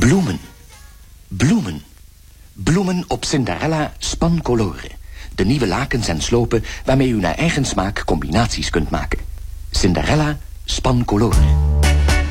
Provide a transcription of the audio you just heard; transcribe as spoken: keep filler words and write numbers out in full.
Bloemen. Bloemen. Bloemen op Cinderella Spancolore. De nieuwe lakens en slopen waarmee u naar eigen smaak combinaties kunt maken. Cinderella Spancolore.